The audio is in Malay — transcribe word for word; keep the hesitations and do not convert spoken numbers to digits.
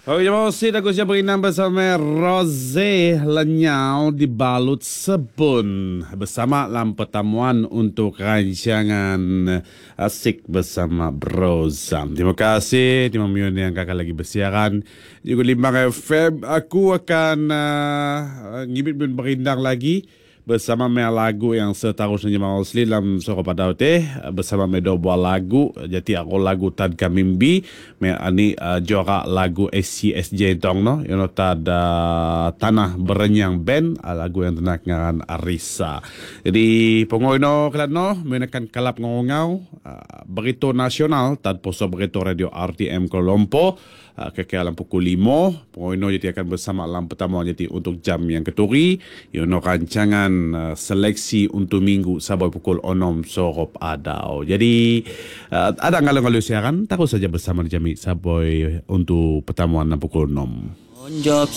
Oke, terima kasih. Aku siap berinam bersama Rose Lenyau dibalut sebun bersama dalam pertemuan untuk rancangan asik bersama Bro Zam. Terima kasih. Terima kasih yang kakak lagi bersiaran. Juga Limbang F M. Aku akan uh, ngibit bin berindang lagi bersama me lagu yang seterusnya Jamal Osli dalam soro pada teh bersama me dua buah lagu. Jadi aku lagu tad kamimbi me ani uh, jora lagu S C S J tong no you know tad uh, tanah berenyang band uh, lagu yang tenak ngaran Arisa. Jadi pongoy no kelat no menekan kalap ngongau uh, berito nasional tad poso berito radio R T M Kolompo uh, kekealan pukul lima. Pongoy no jadi akan bersama dalam pertama jadi untuk jam yang keturi you know rancangan uh, seleksi untuk minggu sampai pukul enam sorop adau. Jadi uh, ada ngalu-ngalu siaran terus saja bersama Jami sampai untuk pertemuan pukul enam. On job